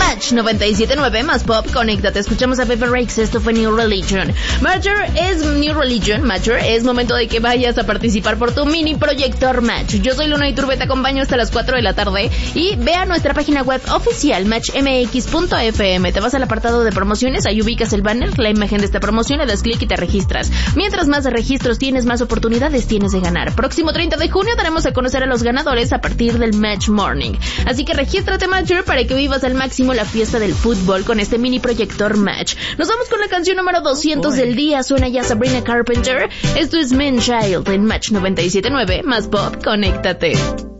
Match 97.9 más pop, conéctate. Escuchamos a Pepe Rakes, esto fue New Religion. Major es momento de que vayas a participar por tu mini proyector Match. Yo soy Luna Iturbe, te acompaño hasta las 4 de la tarde y ve a nuestra página web oficial matchmx.fm. Te vas al apartado de promociones, ahí ubicas el banner, la imagen de esta promoción, le das clic y te registras. Mientras más registros tienes, más oportunidades tienes de ganar. Próximo 30 de junio daremos a conocer a los ganadores a partir del Match Morning. Así que regístrate, Matcher, para que vivas al máximo la fiesta del fútbol con este mini proyector Match. Nos vamos con la canción número 200 del día. Suena ya Sabrina Carpenter. Esto es Man Child en Match 97.9 más pop. Conéctate.